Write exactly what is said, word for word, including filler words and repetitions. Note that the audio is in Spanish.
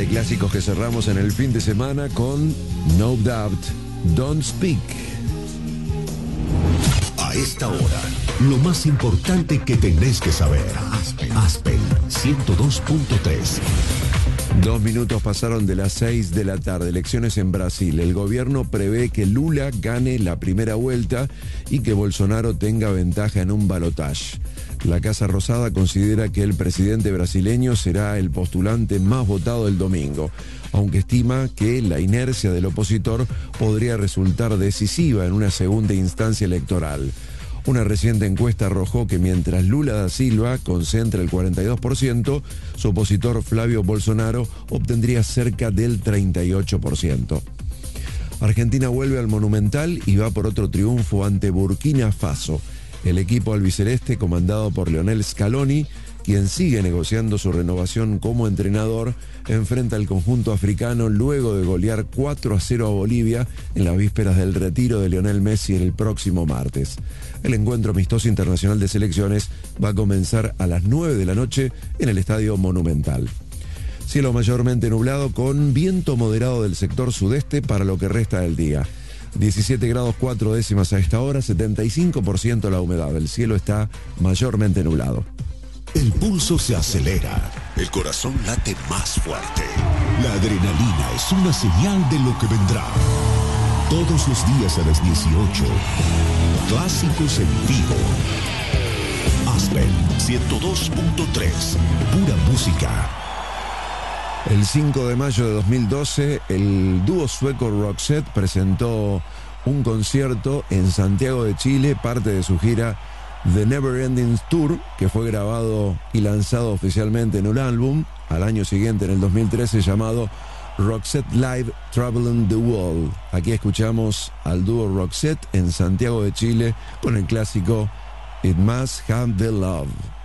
de clásicos que cerramos en el fin de semana con No Doubt, Don't Speak. A esta hora, lo más importante que tenés que saber. Aspen, Aspen ciento dos punto tres. Dos minutos pasaron de las seis de la tarde. Elecciones en Brasil. El gobierno prevé que Lula gane la primera vuelta y que Bolsonaro tenga ventaja en un balotaje. La Casa Rosada considera que el presidente brasileño será el postulante más votado el domingo, aunque estima que la inercia del opositor podría resultar decisiva en una segunda instancia electoral. Una reciente encuesta arrojó que mientras Lula da Silva concentra el cuarenta y dos por ciento, su opositor Flavio Bolsonaro obtendría cerca del treinta y ocho por ciento. Argentina vuelve al Monumental y va por otro triunfo ante Burkina Faso. El equipo albiceleste, comandado por Lionel Scaloni, quien sigue negociando su renovación como entrenador, enfrenta al conjunto africano luego de golear cuatro a cero a Bolivia en las vísperas del retiro de Lionel Messi el próximo martes. El encuentro amistoso internacional de selecciones va a comenzar a las nueve de la noche en el Estadio Monumental. Cielo mayormente nublado con viento moderado del sector sudeste para lo que resta del día. diecisiete grados cuatro décimas a esta hora, setenta y cinco por ciento la humedad. El cielo está mayormente nublado. El pulso se acelera, el corazón late más fuerte. La adrenalina es una señal de lo que vendrá. Todos los días a las dieciocho, clásicos en vivo. Aspen ciento dos punto tres, pura música. El cinco de mayo de dos mil doce, el dúo sueco Roxette presentó un concierto en Santiago de Chile, parte de su gira The Never Ending Tour, que fue grabado y lanzado oficialmente en un álbum al año siguiente, en el dos mil trece, llamado Roxette Live Traveling the World. Aquí escuchamos al dúo Roxette en Santiago de Chile con el clásico It Must Have the Love.